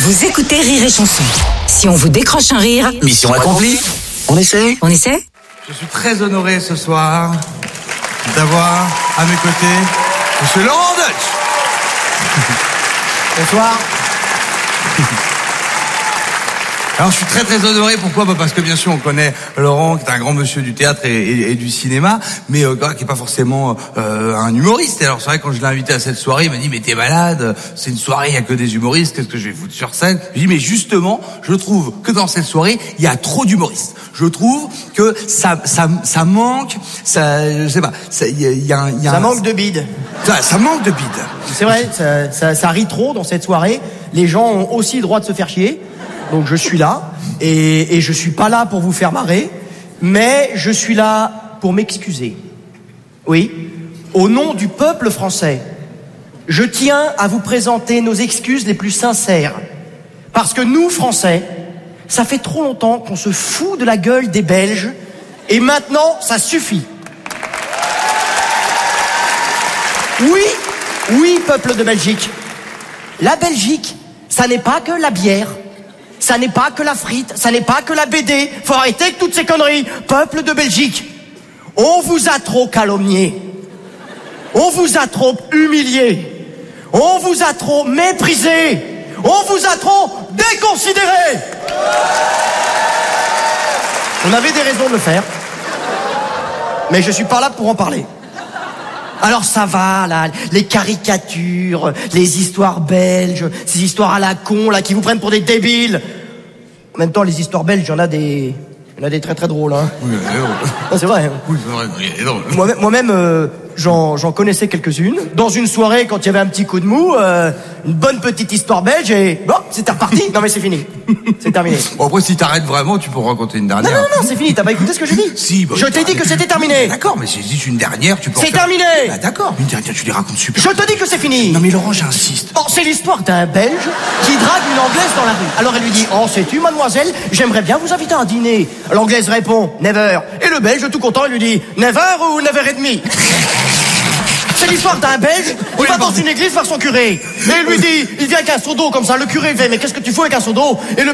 Vous écoutez Rire et Chanson. Si on vous décroche un rire, mission accomplie. On essaie. Je suis très honoré ce soir d'avoir à mes côtés Monsieur Laurent Deutsch. Bonsoir. Alors je suis très honoré, pourquoi ? Parce que bien sûr on connaît Laurent qui est un grand monsieur du théâtre et du cinéma, mais qui est pas forcément un humoriste. Et alors c'est vrai, quand je l'ai invité à cette soirée, il m'a dit mais t'es malade, c'est une soirée, il y a que des humoristes, qu'est-ce que je vais foutre sur scène ? Je lui ai dit mais justement, je trouve que dans cette soirée, il y a trop d'humoristes. Je trouve que ça manque, je sais pas, il y a ça manque de bide. Ça manque de bide. C'est vrai, ça rit trop dans cette soirée. Les gens ont aussi le droit de se faire chier. Donc je suis là, et je suis pas là pour vous faire marrer, mais je suis là pour m'excuser. Oui, au nom du peuple français, je tiens à vous présenter nos excuses les plus sincères. Parce que nous, Français, ça fait trop longtemps qu'on se fout de la gueule des Belges, et maintenant, ça suffit. Oui, peuple de Belgique. La Belgique, ça n'est pas que la bière. Ça n'est pas que la frite, ça n'est pas que la BD. Faut arrêter avec toutes ces conneries. Peuple de Belgique, on vous a trop calomnié. On vous a trop humilié. On vous a trop méprisé. On vous a trop déconsidéré. On avait des raisons de le faire. Mais je suis pas là pour en parler. Alors ça va, là, les caricatures, les histoires belges, ces histoires à la con, là, qui vous prennent pour des débiles. En même temps, les histoires belges, il y en a des très très drôles, hein. Oui, non, c'est vrai. oui, c'est vrai, il est drôle. Moi-même, j'en connaissais quelques-unes. Dans une soirée, quand il y avait un petit coup de mou, une bonne petite histoire belge, et bon, c'était reparti. Non mais c'est fini, c'est terminé. Bon, après, si t'arrêtes vraiment, tu peux raconter une dernière. Non, c'est fini, t'as pas écouté ce que j'ai dit? Si, je t'ai dit que c'était terminé. D'accord, mais si une dernière, tu peux... C'est terminé. Bah, d'accord, une dernière, tu les racontes super. Je te dis que c'est fini. Non mais Laurent, j'insiste. Oh, c'est l'histoire d'un Belge qui drague une Anglaise dans la rue. Alors elle lui dit, oh, sais-tu, mademoiselle, j'aimerais bien vous inviter à un dîner. L'Anglaise répond, never. Et le Belge, tout content, il lui dit, never ou never et demi. C'est l'histoire d'un Belge, il va dans une église voir son curé. Et il lui dit, il vient avec un seau d'eau comme ça. Le curé il fait, mais qu'est-ce que tu fous avec un seau d'eau? Et le